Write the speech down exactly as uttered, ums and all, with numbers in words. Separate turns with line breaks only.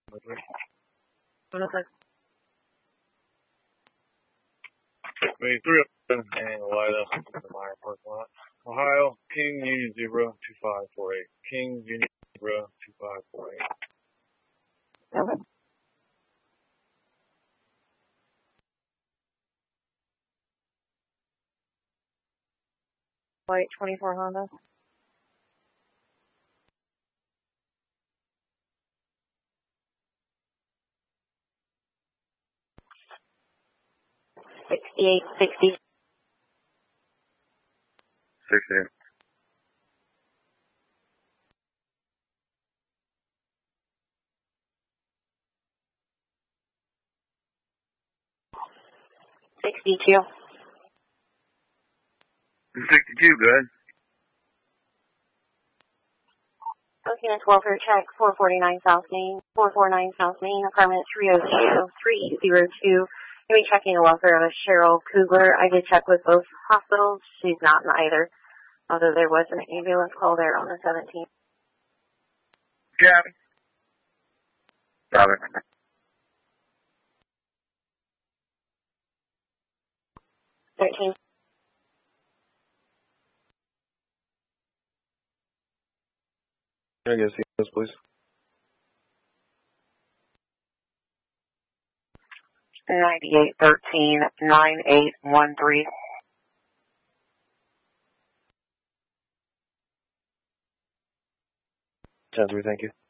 Wait, three oh seven and light up in the Meyer parking lot. Ohio, King Union Zebra two five four eight. King Union Zebra two five four eight.
Okay. White twenty-four Honda. Sixty-eight sixty.
Sixty-eight.
Sixty-two.
Sixty-two, good.
Looking at welfare check four forty-nine South Main, four forty-nine South Main, apartment three oh two, three oh two. Going to be checking the welfare of a Cheryl Kugler. I did check with both hospitals. She's not in either, although there was an ambulance call there on the seventeenth.
Got it. Got it.
thirteen.
Can I get see this, please?
ninety-eight thirteen nine eight one three.
ten three, thank you.